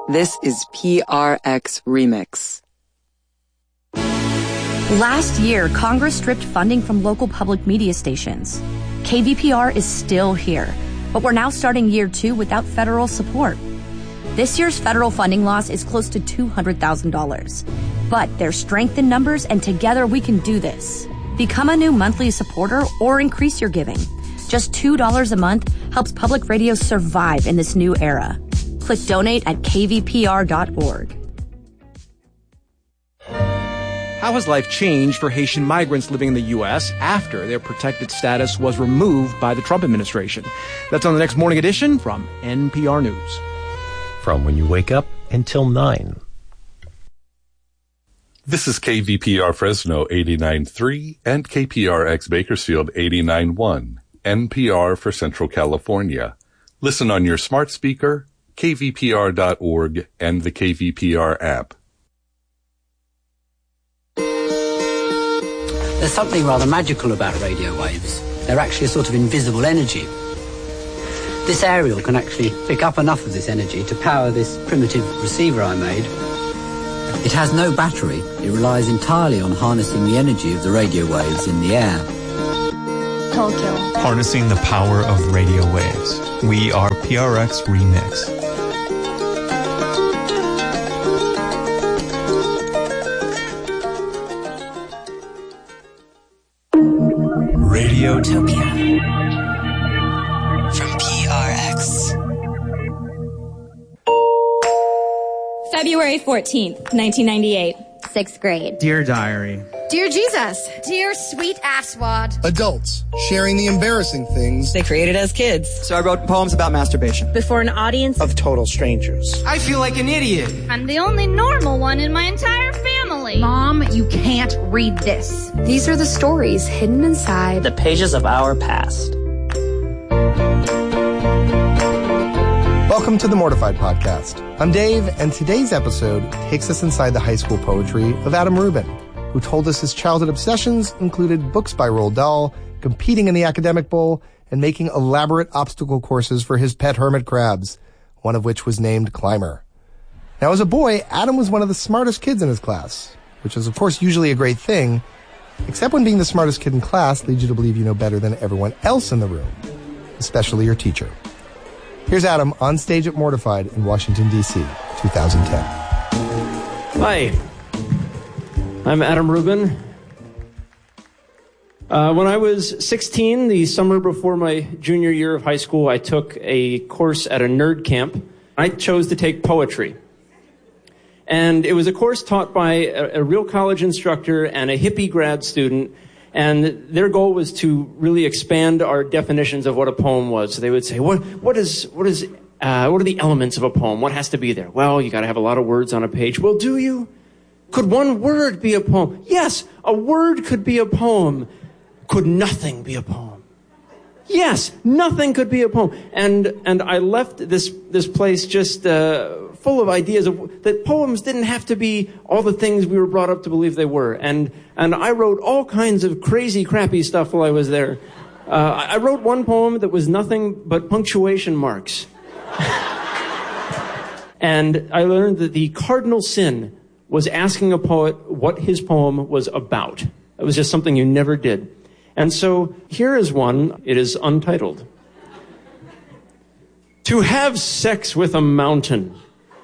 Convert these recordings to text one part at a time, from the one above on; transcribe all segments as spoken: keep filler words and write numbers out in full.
This is P R X Remix. Last year, Congress stripped funding from local public media stations. K V P R is still here, but we're now starting year two without federal support. This year's federal funding loss is close to two hundred thousand dollars. But there's strength in numbers, and together we can do this. Become a new monthly supporter or increase your giving. Just two dollars a month helps public radio survive in this new era. Click donate at k v p r dot org. How has life changed for Haitian migrants living in the U S after their protected status was removed by the Trump administration? That's on the next Morning Edition from N P R News. From when you wake up until nine. This is K V P R Fresno eighty-nine point three and K P R X Bakersfield eighty-nine point one. N P R for Central California. Listen on your smart speaker, k v p r dot org, and the K V P R app. There's something rather magical about radio waves. They're actually a sort of invisible energy. This aerial can actually pick up enough of this energy to power this primitive receiver I made. It has no battery. It relies entirely on harnessing the energy of the radio waves in the air. Tokyo. Harnessing the power of radio waves. We are P R X Remix. Radiotopia from P R X. February fourteenth, nineteen ninety-eight. Sixth grade. Dear Diary. Dear Jesus. Dear sweet asswad. Adults sharing the embarrassing things they created as kids. So I wrote poems about masturbation. Before an audience of total strangers. I feel like an idiot. I'm the only normal one in my entire family. Mom, you can't read this. These are the stories hidden inside the pages of our past. Welcome to the Mortified Podcast. I'm Dave, and today's episode takes us inside the high school poetry of Adam Rubin, who told us his childhood obsessions included books by Roald Dahl, competing in the academic bowl, and making elaborate obstacle courses for his pet hermit crabs, one of which was named Climber. Now, as a boy, Adam was one of the smartest kids in his class, which is, of course, usually a great thing, except when being the smartest kid in class leads you to believe you know better than everyone else in the room, especially your teacher. Here's Adam on stage at Mortified in Washington, D C, two thousand ten. Hi, I'm Adam Rubin. Uh, when I was sixteen, the summer before my junior year of high school, I took a course at a nerd camp. I chose to take poetry. And it was a course taught by a, a real college instructor and a hippie grad student. And their goal was to really expand our definitions of what a poem was. So they would say, what, what is, what is, uh, what are the elements of a poem? What has to be there? Well, you gotta have a lot of words on a page. Well, do you? Could one word be a poem? Yes, a word could be a poem. Could nothing be a poem? Yes, nothing could be a poem. And, and I left this, this place just, uh, full of ideas of that poems didn't have to be all the things we were brought up to believe they were. And, and I wrote all kinds of crazy, crappy stuff while I was there. Uh, I wrote one poem that was nothing but punctuation marks. And I learned that the cardinal sin was asking a poet what his poem was about. It was just something you never did. And so here is one. It is untitled. To have sex with a mountain.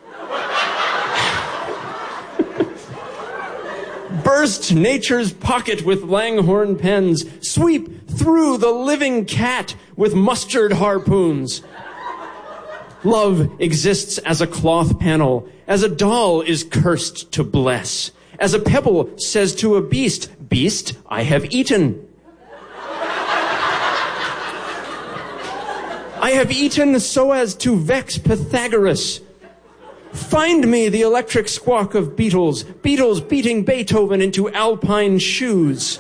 Burst nature's pocket with langhorn pens. Sweep through the living cat with mustard harpoons. Love exists as a cloth panel, as a doll is cursed to bless, as a pebble says to a beast, beast, I have eaten. I have eaten so as to vex Pythagoras. Find me the electric squawk of beetles, beetles beating Beethoven into alpine shoes.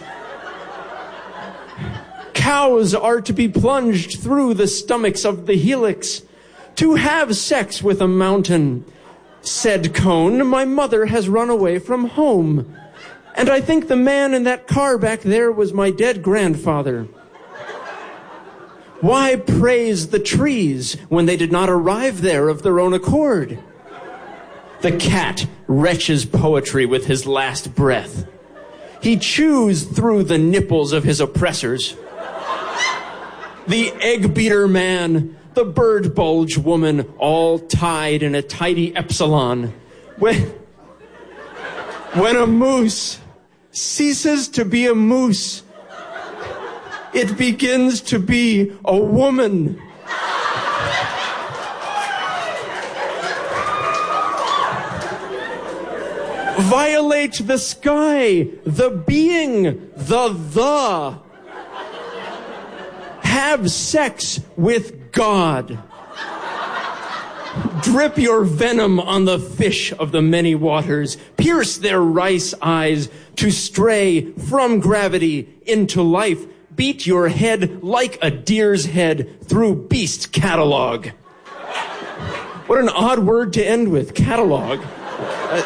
Cows are to be plunged through the stomachs of the helix. To have sex with a mountain. Said Cone, my mother has run away from home. And I think the man in that car back there was my dead grandfather. Why praise the trees when they did not arrive there of their own accord? The cat retches poetry with his last breath. He chews through the nipples of his oppressors. The egg-beater man, the bird bulge woman, all tied in a tidy epsilon. When, when a moose ceases to be a moose, it begins to be a woman. Violate the sky, the being, the the. Have sex with God. Drip your venom on the fish of the many waters. Pierce their rice eyes to stray from gravity into life. Beat your head like a deer's head through beast catalog. What an odd word to end with, catalog. Uh,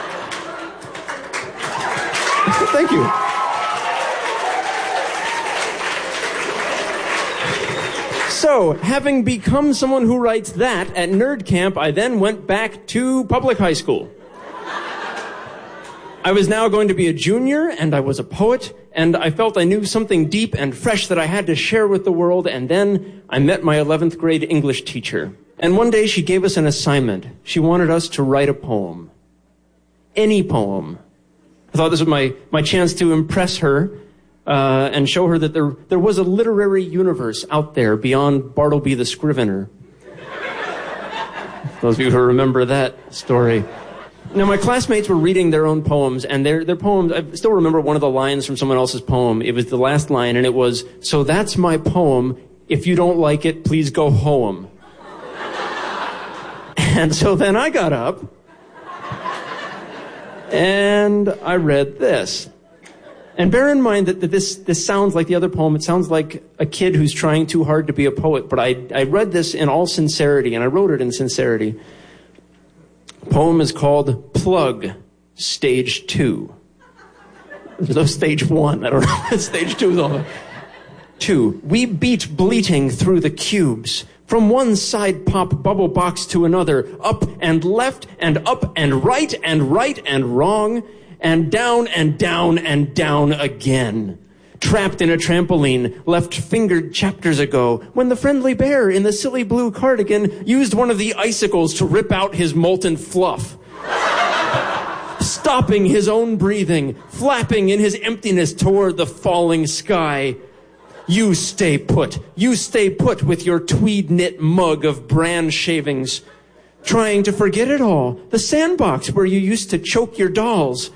thank you. So, having become someone who writes that at Nerd Camp, I then went back to public high school. I was now going to be a junior, and I was a poet, and I felt I knew something deep and fresh that I had to share with the world, and then I met my eleventh grade English teacher. And one day she gave us an assignment. She wanted us to write a poem. Any poem. I thought this was my, my chance to impress her uh, and show her that there, there was a literary universe out there beyond Bartleby the Scrivener. Those of you who remember that story. Now, my classmates were reading their own poems, and their, their poems, I still remember one of the lines from someone else's poem. It was the last line, and it was, "So that's my poem. If you don't like it, please go home." And so then I got up, and I read this. And bear in mind that, that this, this sounds like the other poem. It sounds like a kid who's trying too hard to be a poet. But I, I read this in all sincerity, and I wrote it in sincerity. The poem is called Plug, Stage Two. There's no Stage One. I don't know what Stage Two is all about. Two. We beat bleating through the cubes. From one side pop bubble box to another, up and left and up and right and right and wrong, and down and down and down again. Trapped in a trampoline, left fingered chapters ago, when the friendly bear in the silly blue cardigan used one of the icicles to rip out his molten fluff. Stopping his own breathing, flapping in his emptiness toward the falling sky. You stay put. You stay put with your tweed knit mug of bran shavings. Trying to forget it all. The sandbox where you used to choke your dolls.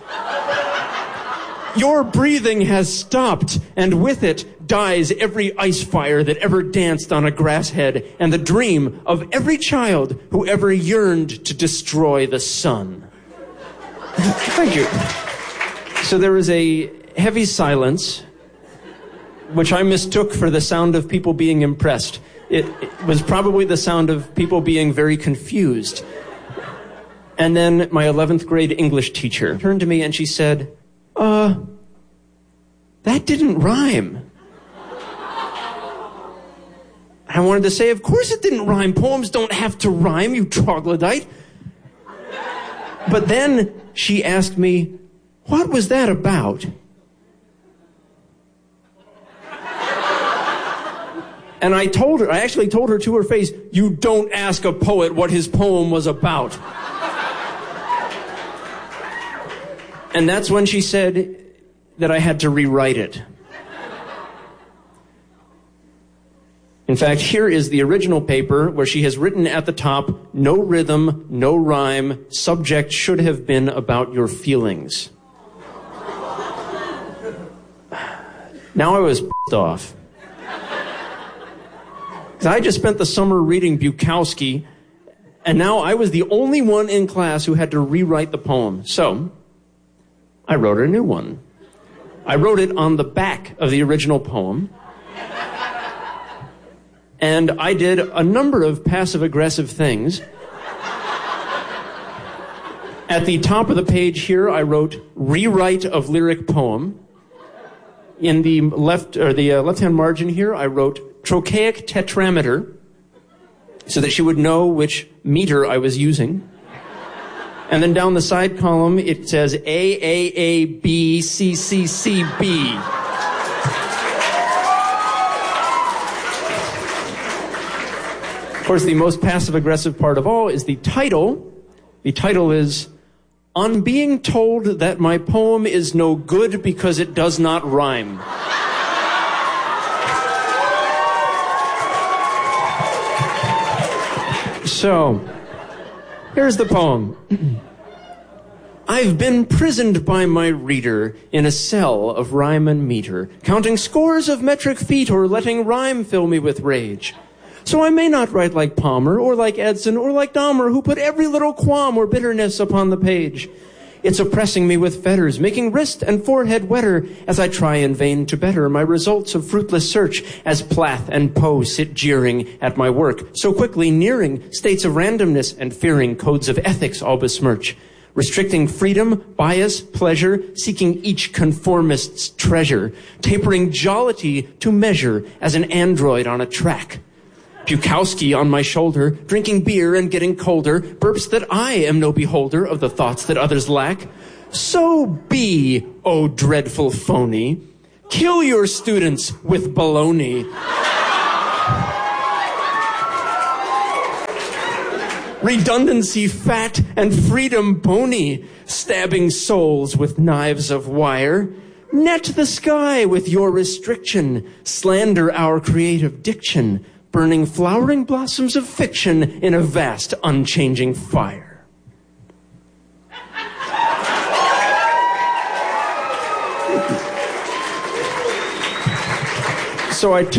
Your breathing has stopped, and with it dies every ice fire that ever danced on a grass head, and the dream of every child who ever yearned to destroy the sun. Thank you. So there was a heavy silence, which I mistook for the sound of people being impressed. It, it was probably the sound of people being very confused. And then my eleventh grade English teacher turned to me and she said, uh, that didn't rhyme. I wanted to say, of course it didn't rhyme. Poems don't have to rhyme, you troglodyte. But then she asked me, what was that about? And I told her, I actually told her to her face, you don't ask a poet what his poem was about. And that's when she said that I had to rewrite it. In fact, here is the original paper where she has written at the top, no rhythm, no rhyme, subject should have been about your feelings. Now I was pissed off. I just spent the summer reading Bukowski, and now I was the only one in class who had to rewrite the poem. So, I wrote a new one. I wrote it on the back of the original poem. And I did a number of passive-aggressive things. At the top of the page here, I wrote, rewrite of lyric poem. In the left, or the uh, left-hand margin here, I wrote trochaic tetrameter, so that she would know which meter I was using. And then down the side column, it says A A A B C C C B. Of course, the most passive-aggressive part of all is the title. The title is, On Being Told That My Poem Is No Good Because It Does Not Rhyme. So, here's the poem. I've been prisoned by my reader in a cell of rhyme and meter, counting scores of metric feet or letting rhyme fill me with rage. So I may not write like Palmer or like Edson or like Dahmer, who put every little qualm or bitterness upon the page. It's oppressing me with fetters, making wrist and forehead wetter as I try in vain to better my results of fruitless search as Plath and Poe sit jeering at my work, so quickly nearing states of randomness and fearing codes of ethics all besmirch. Restricting freedom, bias, pleasure, seeking each conformist's treasure, tapering jollity to measure as an android on a track. Bukowski on my shoulder, drinking beer and getting colder, burps that I am no beholder of the thoughts that others lack. So be, oh dreadful phony, kill your students with baloney. Redundancy fat and freedom bony, stabbing souls with knives of wire. Net the sky with your restriction, slander our creative diction, burning flowering blossoms of fiction in a vast, unchanging fire. So I, t-